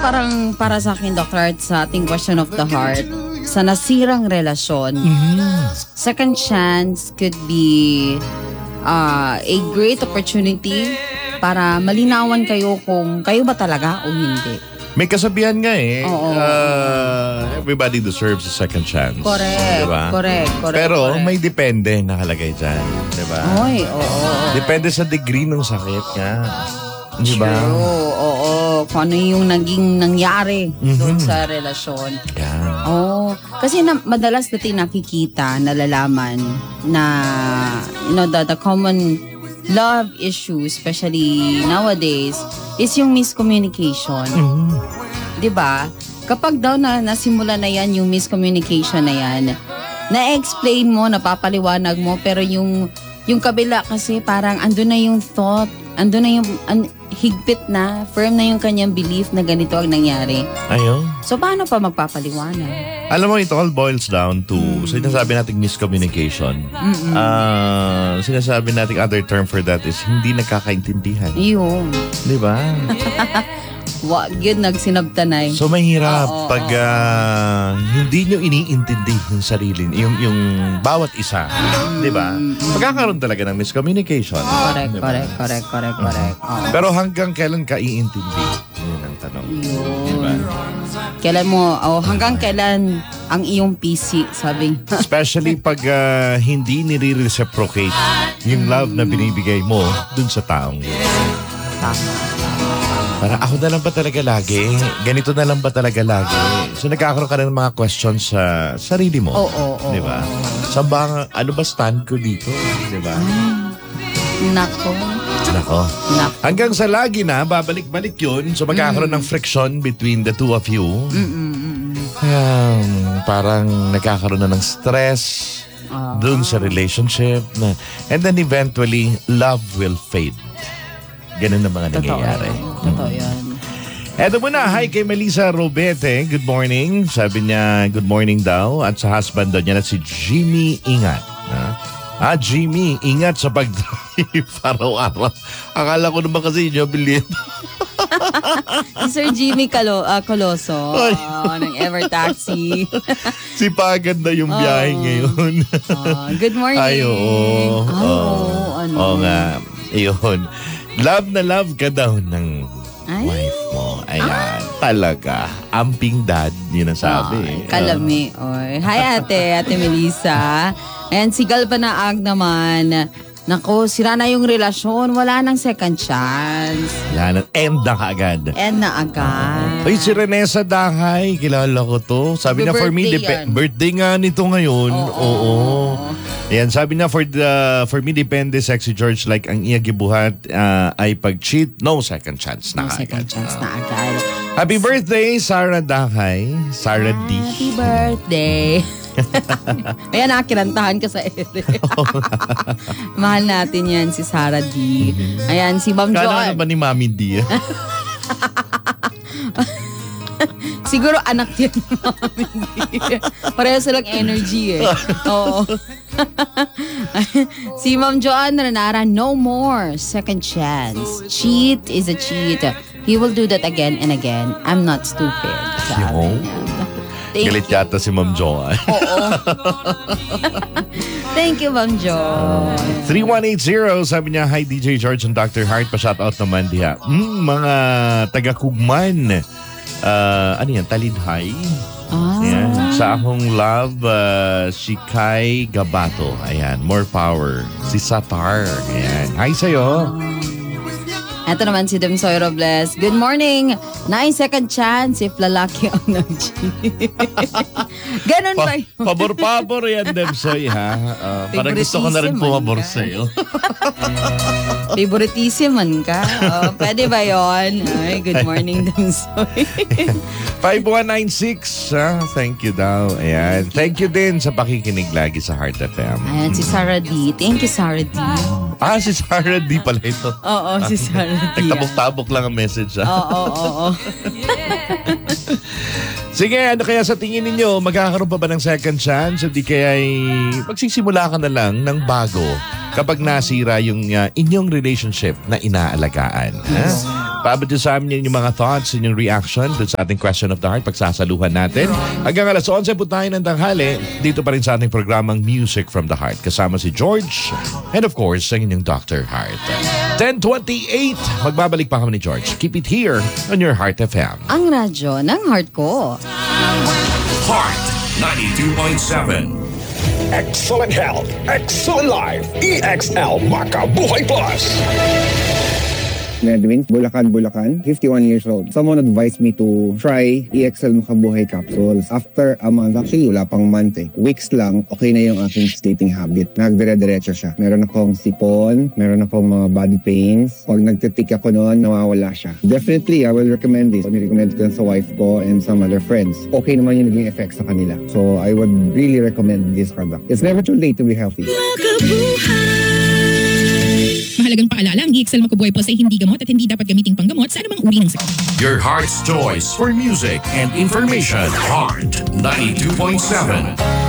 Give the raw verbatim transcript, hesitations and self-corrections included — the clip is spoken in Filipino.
parang para sa akin, Doctor Art, sa ating question of the heart, sa nasirang relasyon, Mm-hmm. second chance could be uh, a great opportunity para malinawan kayo kung kayo ba talaga o hindi. May kasabihan nga eh. Oo. Uh, everybody deserves a second chance. Correct, diba? correct, correct. Pero correct. may depende nakalagay dyan. Diba? Oy, oo. Depende sa degree ng sakit nga. Diba? True, oo. Kung ano yung naging nangyari Mhm. doon sa relasyon. Yan. Oh, kasi na, madalas natin nakikita, nalalaman na you know the, the common love issue, especially nowadays, is yung miscommunication. Mhm. 'Di ba? Kapag daw na nasimula na yan yung miscommunication na yan, na-explain mo, napapaliwanag mo, pero yung yung kabila kasi parang andun na yung thought, andun na yung an, higpit na, firm na yung kanyang belief na ganito ang nangyari. Ayun. So, paano pa magpapaliwanag? Alam mo, it all boils down to, Mm. sinasabi nating miscommunication. Ah, sinasabi nating other term for that is hindi nagkakaintindihan. Yun. Di ba? Wag yun, nagsinabtanay. So mahirap Oo, pag ah, hindi nyo iniintindi yung sarili, yung, yung bawat isa. Di ba? Magkakaroon talaga ng miscommunication. Correct, Di ba? correct, correct, correct, correct. Oo. Pero hanggang kailan ka iintindi? Yun ang tanong. Diba? Yun. Kailan mo, oh, hanggang kailan ang iyong P C, sabi. Especially pag ah, hindi nire-reciprocate yung love na binibigay mo dun sa taong yun. Tama. Parang ako na lang ba talaga lagi? Ganito na lang ba talaga lagi? So nagkakaroon ka na ng mga questions sa sarili mo. Oo, oo, oo. Di ba? Sa ba, ano ba stand ko dito? Di ba? Nako. Nako. Nako. Hanggang sa lagi na, babalik-balik yun. So magkakaroon ng friction between the two of you. Um, parang nagkakaroon na ng stress Ah. dun sa relationship. Na, and then eventually, love will fade. Ganun na mga Totoo nangyayari. yan. Totoo yan. Eto muna, hi kay Melissa Robete. Good morning. Sabi niya, good morning daw. At sa husband daw niya na si Jimmy Ingat. Ha? Ah, Jimmy, ingat sa pag-drive araw-araw. Akala ko naman kasi inyo bilhin. Si Sir Jimmy Calo, ah, Coloso Ay. ah, ng Ever Taxi. Si Pagad na yung biyahe Oh. ngayon. Ah, good morning. Ay, oo. Ah, Oo. oo, ano? Oo nga. Iyon. Love na love ka daw ng Ay. wife mo. Ayan. Talaga. Amping dad. Yun ang sabi. Ay, kalami. Oy. Hi ate, ate Melissa. Ayan, si Galpanaag naman. Nako, sira na yung relasyon. Wala nang second chance. Yan. End na kaagad. And na agad. Ay, si Renessa Dahay. Kilala ko to. Sabi niya, for me, Birthday depe- yan. birthday nga nito ngayon. Oo. Oo. Ayan, sabi niya, for the for me, depende, Sexy George, like ang iya gibuhat ah, ay pag-cheat, no second chance na No second kaagad. chance Ah. na agad. Happy birthday, Sarah Dahay. Sarah D. Happy birthday. Ayan, nakirantahan ka sa ere. Mahal natin yan, si Sarah D. Ayan, si Ma'am Kala Joan. naman ni Mami D. Siguro anak yan. Pareho silang energy eh. Oo. Si Ma'am Joan Renara, no more second chance. Cheat is a cheat. He will do that again and again. I'm not stupid. Sabi Yo. niya. Thank Galit you. yata si Ma'am Joanne. Oo. Thank you, Ma'am Joan. three one eight zero, sabi niya, hi D J George and Doctor Hart, pa-shoutout naman diha. Mm, mga taga-Kugman. Uh, ano yan? Talidhay? Ah. Yan. Sa akong love, uh, si Kai Gabato. Ayan, more power. Si Satar. Ayan. Hi sa'yo. Ito naman si Demsoy Robles. Good morning. Nine second chance if lalaki ang nag-cheat. Ganun ba Pa- yun? pabor-pabor yan, Demsoy, ha? Uh, parang gusto ko na rin Favoritism, pumabor man ka. sa'yo. Favoritism ka? Oh, pwede ba yun? Ay, good morning, Demsoy. five one nine six, ha? Thank you daw. Ayan. Thank you din sa pakikinig lagi sa Heart F M. Ayan, si Sarah D. Thank you, Sarah D. Ah, si Sarah D pala ito. Oo, si Sarah D. Nagtabok-tabok lang ang message, ha? Oo, oo, oo. Sige, ano kaya sa tingin ninyo, magkakaroon pa ba ng second chance? Hindi kaya ay magsisimula ka na lang ng bago kapag nasira yung uh, inyong relationship na inaalagaan. Ha? Paabot nyo sa amin yung mga thoughts, yung reaction dun sa ating question of the heart. Pagsasaluhan natin. Hanggang alas onse po tayo ng tanghali. Dito pa rin sa ating programang Music from the Heart. Kasama si George and of course, ang inyong Doctor Heart. ten twenty-eight. Magbabalik pa kami ni George. Keep it here on your Heart F M. Ang radyo ng heart ko. Heart ninety-two point seven. Excellent health, excellent life. E X L Makabuhay Plus. Nedwin, Bulacan, Bulacan, fifty-one years old. Someone advised me to try E X L Makabuhay capsules. After a month, actually wala pang month eh. Weeks lang, okay na yung aking sleeping habit. Nagdire-diretso siya. Meron akong sipon, meron akong mga body pains. Pag nagtitik ako noon, nawawala siya. Definitely, I will recommend this. Ni-recommend ko sa wife ko and some other friends. Okay naman yung naging effect sa kanila. So, I would really recommend this product. It's never too late to be healthy. Mahalagang paalala, ang E X L Makabuhay Plus ay hindi gamot at hindi dapat gamiting panggamot sa anumang uri ng sakit. Your heart's choice for music and information. Heart ninety-two point seven.